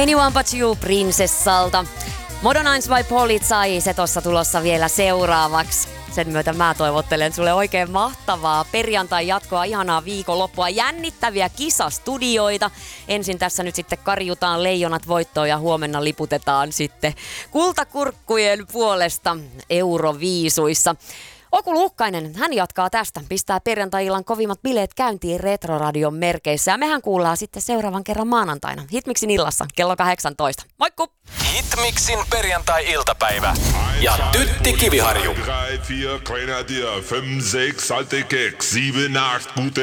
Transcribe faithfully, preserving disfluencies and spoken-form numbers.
Anyone But You Prinsessalta. Modernines vai Polizei, se tossa tulossa vielä seuraavaksi. Sen myötä mä toivottelen sulle oikein mahtavaa perjantai-jatkoa, ihanaa viikonloppua, jännittäviä kisastudioita. Ensin tässä nyt sitten karjutaan leijonat voittoon ja huomenna liputetaan sitten kultakurkkujen puolesta Euroviisuissa. Oku Luukkainen, hän jatkaa tästä, pistää perjantai-illan kovimmat bileet käyntiin Retroradion merkeissä. Ja mehän kuullaan sitten seuraavan kerran maanantaina Hitmixin illassa kello kahdeksantoista. Moikku! Hitmixin perjantai-iltapäivä ja Tytti Kiviharju. drei, vier, kleiner Dir, fünf, sechs, alte Keks, sieben, acht, gute